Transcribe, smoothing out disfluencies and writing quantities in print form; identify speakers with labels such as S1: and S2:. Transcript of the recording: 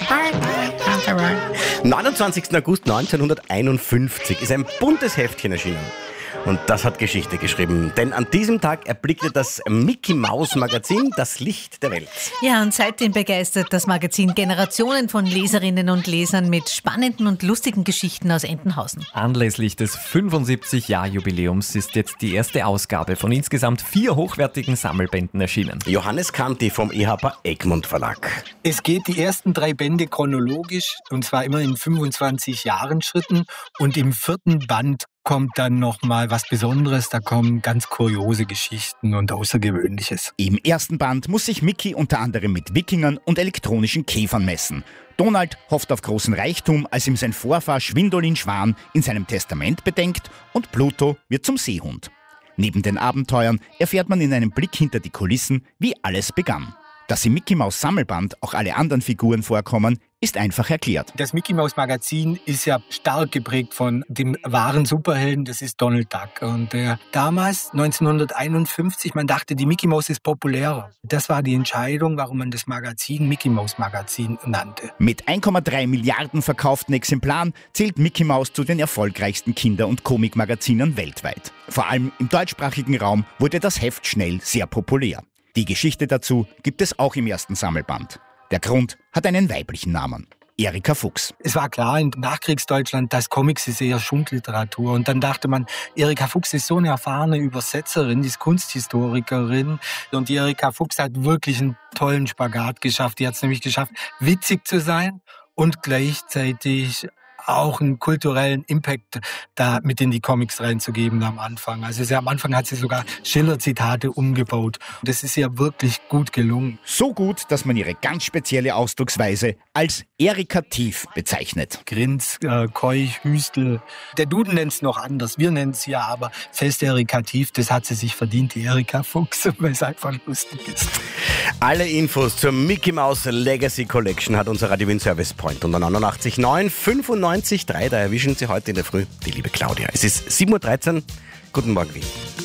S1: 29. August 1951 ist ein buntes Heftchen erschienen. Und das hat Geschichte geschrieben, denn an diesem Tag erblickte das Mickey-Maus-Magazin das Licht der Welt.
S2: Ja, und seitdem begeistert das Magazin Generationen von Leserinnen und Lesern mit spannenden und lustigen Geschichten aus Entenhausen.
S3: Anlässlich des 75-Jahr-Jubiläums ist jetzt die erste Ausgabe von insgesamt 4 hochwertigen Sammelbänden erschienen.
S1: Johannes Kanti vom EHPA Egmont Verlag.
S4: Es geht die ersten 3 Bände chronologisch, und zwar immer in 25 Jahren Schritten. Und im 4. Band kommt dann nochmal was Besonderes, da kommen ganz kuriose Geschichten und Außergewöhnliches.
S5: Im ersten Band muss sich Mickey unter anderem mit Wikingern und elektronischen Käfern messen. Donald hofft auf großen Reichtum, als ihm sein Vorfahr Schwindolin Schwan in seinem Testament bedenkt, und Pluto wird zum Seehund. Neben den Abenteuern erfährt man in einem Blick hinter die Kulissen, wie alles begann. Dass im Mickey Maus Sammelband auch alle anderen Figuren vorkommen, ist einfach erklärt.
S4: Das Mickey Maus Magazin ist ja stark geprägt von dem wahren Superhelden, das ist Donald Duck. Und damals, 1951, man dachte, die Mickey Maus ist populärer. Das war die Entscheidung, warum man das Magazin Mickey Maus Magazin nannte.
S5: Mit 1,3 Milliarden verkauften Exemplaren zählt Mickey Maus zu den erfolgreichsten Kinder- und Comicmagazinen weltweit. Vor allem im deutschsprachigen Raum wurde das Heft schnell sehr populär. Die Geschichte dazu gibt es auch im ersten Sammelband. Der Grund hat einen weiblichen Namen: Erika Fuchs.
S4: Es war klar in Nachkriegsdeutschland, dass Comics ist eher Schundliteratur. Und dann dachte man, Erika Fuchs ist so eine erfahrene Übersetzerin, die ist Kunsthistorikerin. Und die Erika Fuchs hat wirklich einen tollen Spagat geschafft. Die hat es nämlich geschafft, witzig zu sein und gleichzeitig auch einen kulturellen Impact da mit in die Comics reinzugeben am Anfang. Also am Anfang hat sie sogar Schiller-Zitate umgebaut. Das ist ihr wirklich gut gelungen.
S5: So gut, dass man ihre ganz spezielle Ausdrucksweise als erikativ bezeichnet.
S4: Grins, Keuch, Hüstel. Der Duden nennt es noch anders. Wir nennen es ja aber fest erikativ. Das hat sie sich verdient, die Erika Fuchs, weil es einfach lustig ist.
S1: Alle Infos zur Mickey Mouse Legacy Collection hat unser Radio Wien Service Point unter 89.9 95.3. Da erwischen Sie heute in der Früh die liebe Claudia. Es ist 7.13 Uhr. Guten Morgen, Wien.